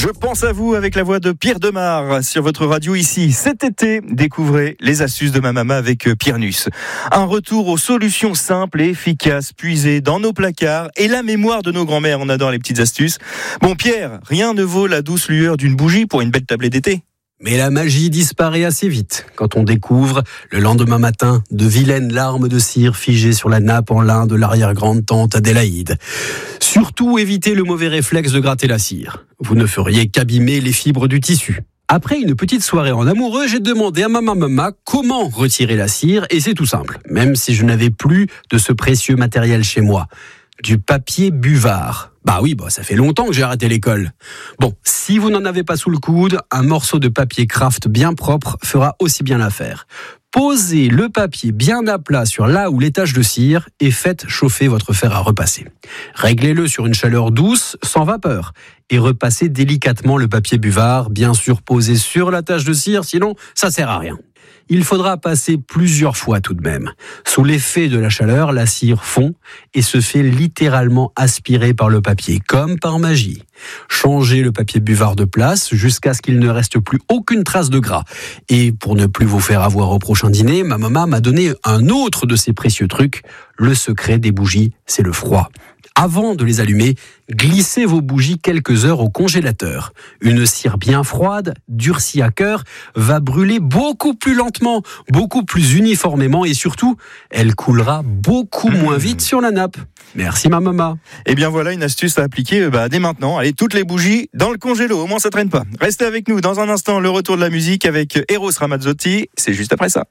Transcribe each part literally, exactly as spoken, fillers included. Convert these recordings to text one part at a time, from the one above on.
Je pense à vous avec la voix de Pierre Demar sur votre radio ici. Cet été, découvrez les astuces de ma maman avec Pierre Nuss. Un retour aux solutions simples et efficaces puisées dans nos placards et la mémoire de nos grands-mères. On adore les petites astuces. Bon Pierre, rien ne vaut la douce lueur d'une bougie pour une belle tablée d'été. Mais la magie disparaît assez vite quand on découvre, le lendemain matin, de vilaines larmes de cire figées sur la nappe en lin de l'arrière-grande-tante Adélaïde. Surtout, évitez le mauvais réflexe de gratter la cire. Vous ne feriez qu'abîmer les fibres du tissu. Après une petite soirée en amoureux, j'ai demandé à ma maman comment retirer la cire, et c'est tout simple, même si je n'avais plus de ce précieux matériel chez moi. Du papier buvard. Bah oui, bah ça fait longtemps que j'ai arrêté l'école. Bon, si vous n'en avez pas sous le coude, un morceau de papier craft bien propre fera aussi bien l'affaire. Posez le papier bien à plat sur là où les taches de cire et faites chauffer votre fer à repasser. Réglez-le sur une chaleur douce, sans vapeur, et repassez délicatement le papier buvard, bien sûr posé sur la tache de cire, sinon ça sert à rien. Il faudra passer plusieurs fois tout de même. Sous l'effet de la chaleur, la cire fond et se fait littéralement aspirer par le papier, comme par magie. Changez le papier buvard de place jusqu'à ce qu'il ne reste plus aucune trace de gras. Et pour ne plus vous faire avoir au prochain dîner, ma maman m'a donné un autre de ses précieux trucs. Le secret des bougies, c'est le froid. Avant de les allumer, glissez vos bougies quelques heures au congélateur. Une cire bien froide, durcie à cœur, va brûler beaucoup plus lentement, beaucoup plus uniformément et surtout, elle coulera beaucoup moins vite sur la nappe. Merci ma maman. Et bien voilà une astuce à appliquer bah, dès maintenant. Allez, toutes les bougies dans le congélo, au moins ça traîne pas. Restez avec nous dans un instant, le retour de la musique avec Eros Ramazzotti. C'est juste après ça.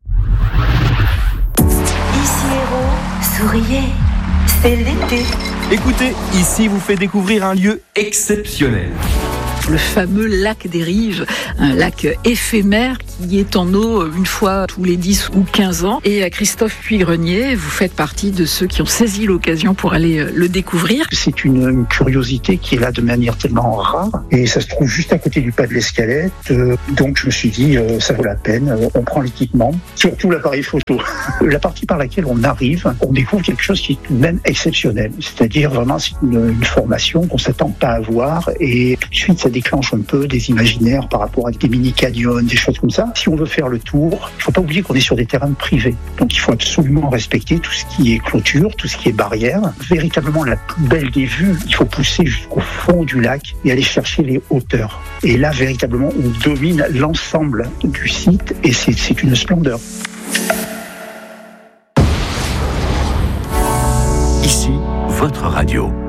Ici Héros, souriez. C'est l'été. Écoutez, ici vous fait découvrir un lieu exceptionnel. Le fameux lac des Rives, un lac éphémère qui est en eau une fois tous les dix ou quinze ans. Et Christophe Puy-Grenier, vous faites partie de ceux qui ont saisi l'occasion pour aller le découvrir. C'est une, une curiosité qui est là de manière tellement rare et ça se trouve juste à côté du pas de l'Escalette. Euh, donc je me suis dit, euh, ça vaut la peine, euh, on prend l'équipement, surtout l'appareil photo. La partie par laquelle on arrive, on découvre quelque chose qui est tout de même exceptionnel. C'est-à-dire vraiment c'est une, une formation qu'on ne s'attend pas à voir et tout de suite ça déclenche un peu des imaginaires par rapport à des mini-canyons, des choses comme ça. Si on veut faire le tour, il ne faut pas oublier qu'on est sur des terrains privés. Donc il faut absolument respecter tout ce qui est clôture, tout ce qui est barrière. Véritablement la plus belle des vues, il faut pousser jusqu'au fond du lac et aller chercher les hauteurs. Et là, véritablement, on domine l'ensemble du site et c'est, c'est une splendeur. Ici, votre radio.